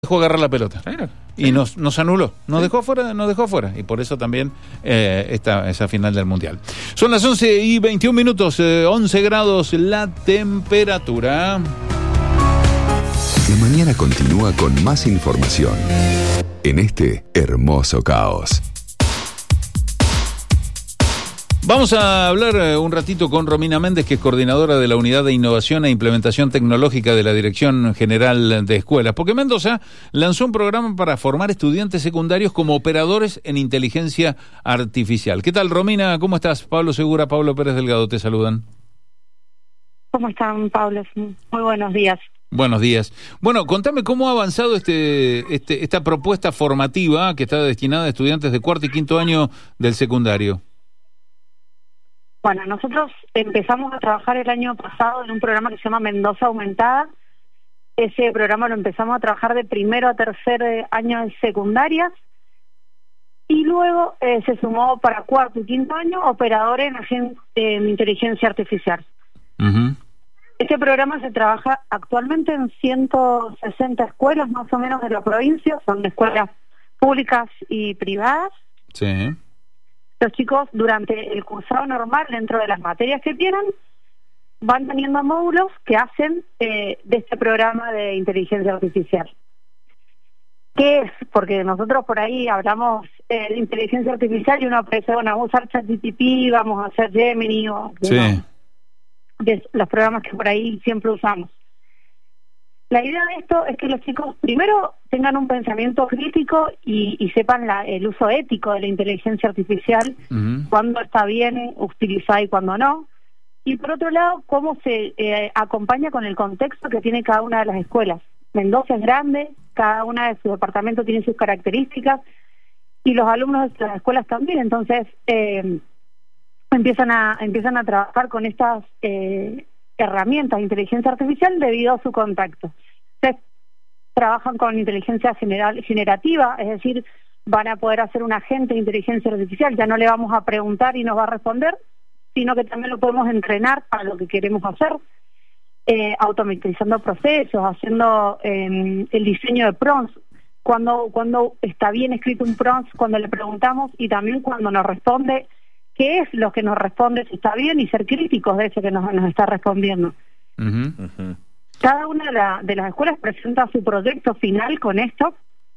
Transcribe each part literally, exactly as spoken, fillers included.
dejó agarrar la pelota. Claro. Y nos, nos anuló, nos dejó fuera, nos dejó fuera. Y por eso también eh, esta, esa final del Mundial. Son las once y veintiún minutos, eh, once grados la temperatura. La mañana continúa con más información en este hermoso caos. Vamos a hablar eh, un ratito con Romina Méndez, que es coordinadora de la Unidad de Innovación e Implementación Tecnológica de la Dirección General de Escuelas, porque Mendoza lanzó un programa para formar estudiantes secundarios como operadores en inteligencia artificial. ¿Qué tal, Romina? ¿Cómo estás? Pablo Segura, Pablo Pérez Delgado te saludan. ¿Cómo están, Pablo? Muy buenos días. Buenos días. Bueno, contame cómo ha avanzado este, este esta propuesta formativa que está destinada a estudiantes de cuarto y quinto año del secundario. Bueno, nosotros empezamos a trabajar el año pasado en un programa que se llama Mendoza Aumentada. Ese programa lo empezamos a trabajar de primero a tercer año de secundaria y luego eh, se sumó para cuarto y quinto año operadores en, agen- en inteligencia artificial. Uh-huh. Este programa se trabaja actualmente en ciento sesenta escuelas más o menos de la provincia, son escuelas públicas y privadas. Sí. Los chicos durante el cursado normal, dentro de las materias que tienen, van teniendo módulos que hacen eh, de este programa de inteligencia artificial. ¿Qué es? Porque nosotros por ahí hablamos eh, de inteligencia artificial y uno piensa, bueno, vamos a usar ChatGPT, vamos a hacer Gemini o Sí. ¿no? de los programas que por ahí siempre usamos. La idea de esto es que los chicos primero tengan un pensamiento crítico y, y sepan la, el uso ético de la inteligencia artificial, Uh-huh. cuándo está bien utilizar y cuándo no. Y por otro lado, cómo se eh, acompaña con el contexto que tiene cada una de las escuelas. Mendoza es grande, cada una de sus departamentos tiene sus características y los alumnos de las escuelas también. Entonces, eh, empiezan a empiezan a trabajar con estas eh, herramientas de inteligencia artificial debido a su contacto. Entonces, trabajan con inteligencia general, generativa, es decir, van a poder hacer un agente de inteligencia artificial, ya no le vamos a preguntar y nos va a responder, sino que también lo podemos entrenar para lo que queremos hacer, eh, automatizando procesos, haciendo eh, el diseño de prompts, cuando, cuando está bien escrito un prompt, cuando le preguntamos y también cuando nos responde, qué es lo que nos responde, si está bien, y ser críticos de eso que nos, nos está respondiendo. Uh-huh. Uh-huh. Cada una de, la, de las escuelas presenta su proyecto final con esto,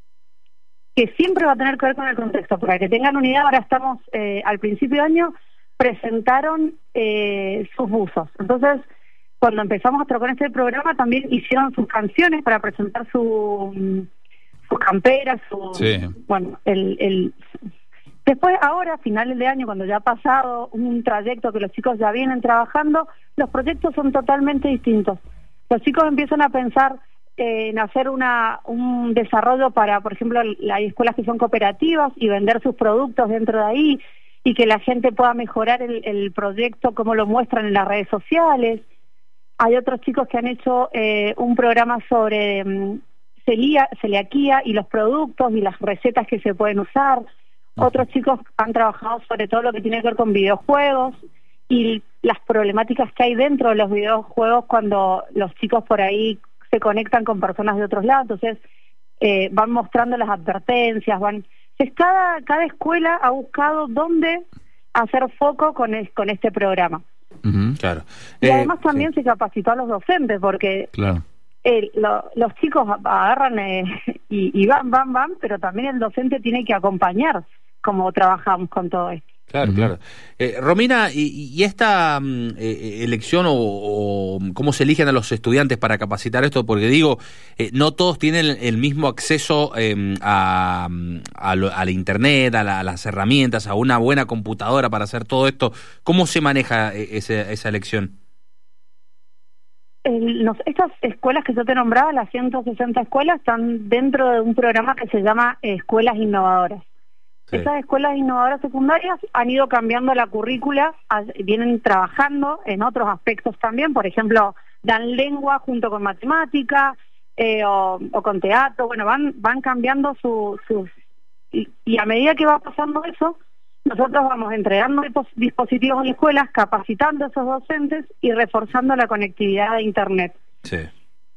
que siempre va a tener que ver con el contexto. Para que tengan una idea, ahora estamos, eh, al principio de año, presentaron eh, sus buzos. Entonces, cuando empezamos a trabajar con este programa, también hicieron sus canciones para presentar su, sus camperas, su, Sí. bueno, el... el Después, ahora, a finales de año, cuando ya ha pasado un trayecto que los chicos ya vienen trabajando, los proyectos son totalmente distintos. Los chicos empiezan a pensar eh, en hacer una un desarrollo para, por ejemplo, hay escuelas que son cooperativas y vender sus productos dentro de ahí y que la gente pueda mejorar el, el proyecto como lo muestran en las redes sociales. Hay otros chicos que han hecho eh, un programa sobre um, celía, celiaquía y los productos y las recetas que se pueden usar. Otros chicos han trabajado sobre todo lo que tiene que ver con videojuegos y las problemáticas que hay dentro de los videojuegos cuando los chicos por ahí se conectan con personas de otros lados. Entonces eh, van mostrando las advertencias, van... Entonces, cada, cada escuela ha buscado dónde hacer foco con, es, con este programa. Uh-huh. Claro. Y Eh, además también sí. se capacitó a los docentes porque... Claro. El, lo, los chicos agarran eh, y, y van, van, van, pero también el docente tiene que acompañar cómo trabajamos con todo esto. Claro, Uh-huh. claro. Eh, Romina, ¿y, y esta mm, eh, elección o, o cómo se eligen a los estudiantes para capacitar esto? Porque digo, eh, no todos tienen el mismo acceso eh, a, a, lo, a la internet, a, la, a las herramientas, a una buena computadora para hacer todo esto. ¿Cómo se maneja ese, esa elección? El, nos, estas escuelas que yo te nombraba, las ciento sesenta escuelas, están dentro de un programa que se llama eh, Escuelas Innovadoras. Sí. Esas escuelas innovadoras secundarias han ido cambiando la currícula, a, vienen trabajando en otros aspectos también, por ejemplo, dan lengua junto con matemática eh, o, o con teatro, bueno, van van cambiando sus... Su, y, y a medida que va pasando eso, nosotros vamos entregando dispositivos en escuelas, capacitando a esos docentes y reforzando la conectividad de Internet. Sí.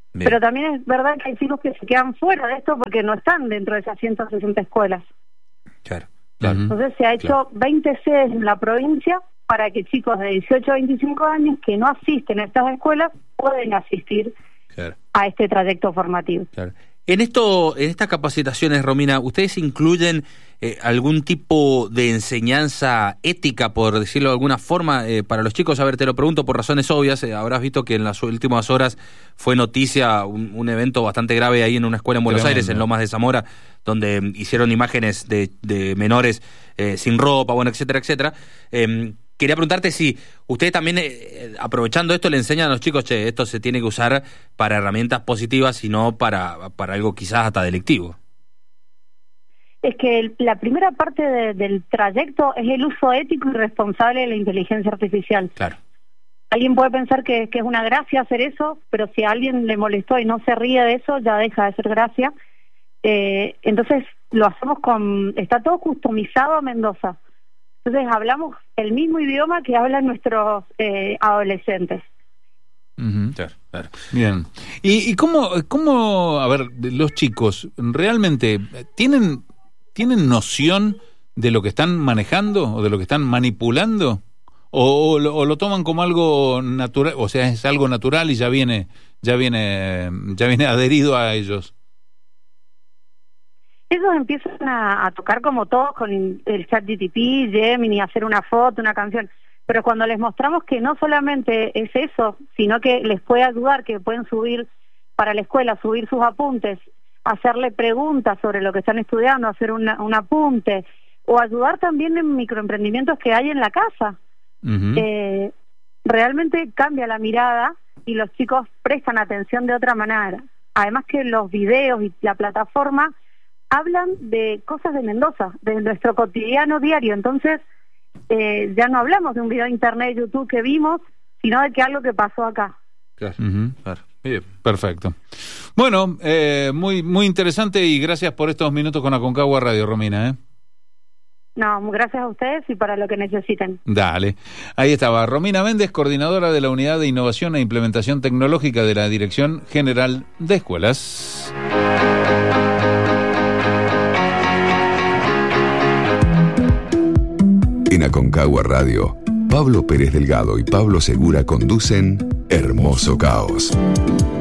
Bien. Pero también es verdad que hay chicos que se quedan fuera de esto porque no están dentro de esas ciento sesenta escuelas. Claro, claro. Entonces se ha hecho Claro. veinte sedes en la provincia para que chicos de dieciocho a veinticinco años que no asisten a estas escuelas pueden asistir Claro. a este trayecto formativo. Claro. En esto, en estas capacitaciones, Romina, ¿ustedes incluyen eh, algún tipo de enseñanza ética, por decirlo de alguna forma, eh, para los chicos? A ver, te lo pregunto por razones obvias. Eh, habrás visto que en las últimas horas fue noticia un, un evento bastante grave ahí en una escuela en Buenos Tremendo. Aires, en Lomas de Zamora, donde mm, hicieron imágenes de, de menores eh, sin ropa, bueno, etcétera, etcétera. Eh, Quería preguntarte si ustedes también, eh, aprovechando esto, le enseñan a los chicos, che, esto se tiene que usar para herramientas positivas y no para, para algo quizás hasta delictivo. Es que el- la primera parte de- del trayecto es el uso ético y responsable de la inteligencia artificial. Claro. Alguien puede pensar que, que es una gracia hacer eso, pero si a alguien le molestó y no se ríe de eso, ya deja de ser gracia. Eh, entonces lo hacemos con... Está todo customizado a Mendoza. Entonces hablamos el mismo idioma que hablan nuestros eh, adolescentes. Ujú. Claro, claro. Bien. ¿Y, y cómo, cómo, a ver, los chicos, realmente tienen, tienen noción de lo que están manejando o de lo que están manipulando? ¿O, o, lo, o lo toman como algo natural, o sea, es algo natural y ya viene, ya viene, ya viene adherido a ellos? Ellos empiezan a, a tocar como todos con el chat G T P, Gemini, hacer una foto, una canción. Pero cuando les mostramos que no solamente es eso, sino que les puede ayudar, que pueden subir para la escuela, subir sus apuntes, hacerle preguntas sobre lo que están estudiando, hacer una, un apunte, o ayudar también en microemprendimientos que hay en la casa. Ujú. Eh, realmente cambia la mirada y los chicos prestan atención de otra manera. Además que los videos y la plataforma hablan de cosas de Mendoza, de nuestro cotidiano diario. Entonces eh, ya no hablamos de un video de internet, YouTube que vimos, sino de que algo que pasó acá. Claro. Ujú. Claro. Bien. Perfecto. Bueno, eh, muy, muy interesante y gracias por estos minutos con Aconcagua Radio, Romina, ¿eh? No, gracias a ustedes y para lo que necesiten. Dale. Ahí estaba Romina Méndez, coordinadora de la Unidad de Innovación e Implementación Tecnológica de la Dirección General de Escuelas. En Aconcagua Radio, Pablo Pérez Delgado y Pablo Segura conducen Hermoso Caos.